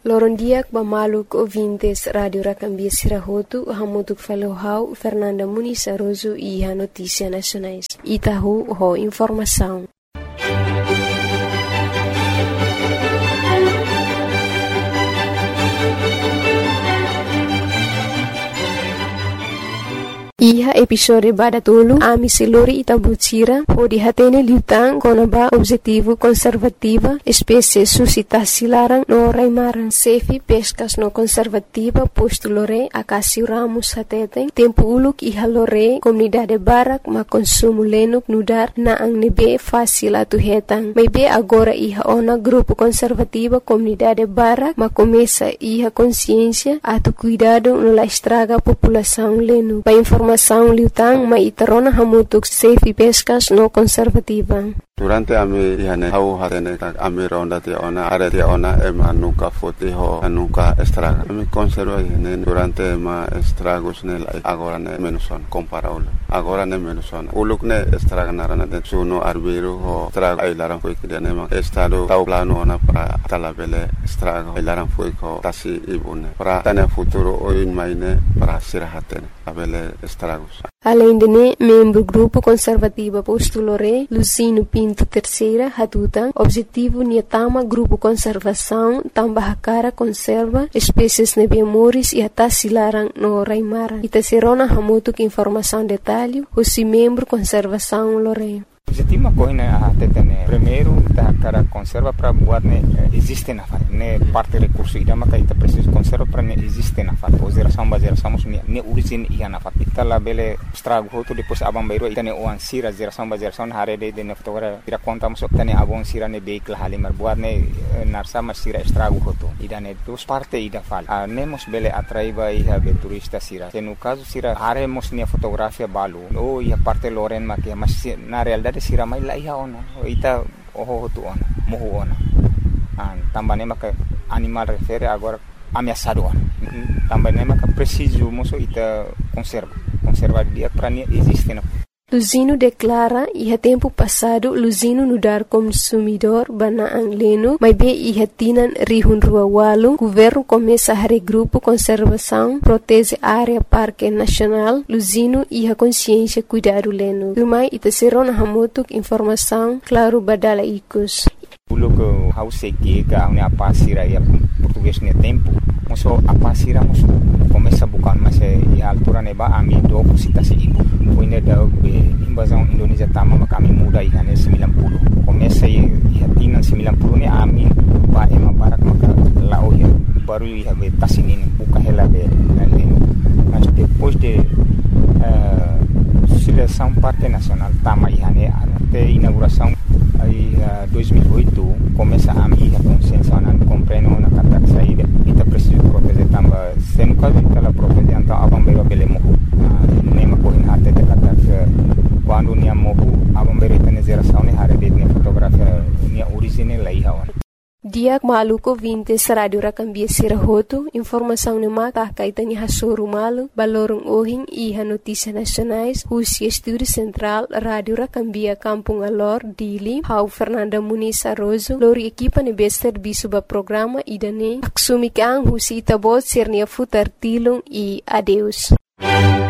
Lorondiak bamaluk ouvintes Radio Racambia Sirahotu, hamutuk falohau Fernanda Muniz Aroso e a Notícia Nacionais. Itahu ho informação. Iha episode badatulu ami siluri itabutira o dihatene liutang konaba objetivo conservativa espécie suscitasi larang no raimaran sefi pescas no conservativa posto lore akasi ramus hateten tempo uluk iha lore comunidade barak ma consumo lenuk nudar na ang nebe fácil atu hetang maybe agora iha ona grupo conservativa comunidade barak ma começa iha consciência atu cuidado no la estraga população lenu pa informação liutang ma itarona hamutuk safe pescas no conservativa. Durante ami ihane hau hatene tak ami ronda tia ona are tia ona ema nuka foti ho nuka estraga. Ami conserva ihane durante ma estragos ne agora ne menuson comparable. Agora ne menuson. Uluk ne estraga narana de suno arbiro ho estraga ilaran foi que ne ma estado tau plano ona para talabele estraga ilaran foi ko tasi ibune. Para tane futuro oin maine para sirahatene abele estragos. Além de ne, membro grupo conservativa postulore Lucino Pinto Terceira Hatutan, objetivo niatama grupo conservação tambah cara conserva espécies nebiamoris e até silarang no raimara. Ita serona hamutuk informação detalhe, o si membro conservação lore. Objetivo correndo a tetene primeiro da cara conserva para buat ne existe na fare ne parte recurso ida maka ita preciso conserva para ne existe na fare geração ne origin ia na fare ita la bele estrago hoto depois abang bairo ita ne oan sira geração hare de ne fotogra ira conta muso tane abon sira ne vehicle hali mar buat ne narsa mas sira estrago hoto ida ne dos parte ida fal ne mos bele atraiba ia be turista sira se no caso sira hare mos ne fotografia balu o ia parte loren makia mas na realidade sira mai la iha ona ita oho tu ona mohu ona tambah ne maka animal refere agora ameaçado ona tambah ne maka preciso moso ita conserva dia para ne existe na. Luzino declara iha tempo passado Luzino nudar consumidor banaang leno mas be iha tinan rihun rua walu governo começa a regrupo conservação protege área parque nacional Luzino iha consciência cuidado leno rumai ita serona hamutuk informação claro badala ikus. Uluk hause kega une apa sira ya português ne tempo moso apa sira moso começa bukan mas ya altura neba ami do citasi ibu puine da invasão Indonesia tama kami muda ihane 90 começa ya tinan 90 ne ami ba ema barak maka lao ya baru ya be tasinin buka hela be leno mas depois de seleção parte nacional tama ihane até inauguração aí 2008 começa a minha consciência na compreendo na kata saída ita preciso proteger tamba sendo caso ela proteger então abambeiro bele mohu nema correndo até de kata quando nia mohu abambeiro ita geração ne hare de fotografia nia origine lá ihawan. Diak maluko vintes Radio Racambia Sirahotu, informação ne maka kaitani hasuru malu, balorong ohing iha notícia nacionais, husi estúdio central Radio Racambia Kampung Alor, Dili, hau Fernanda Muniz Aroso, lori equipa ne bester bisuba programa idane, aksumikang husi itabot sirnia futar tilung e adeus.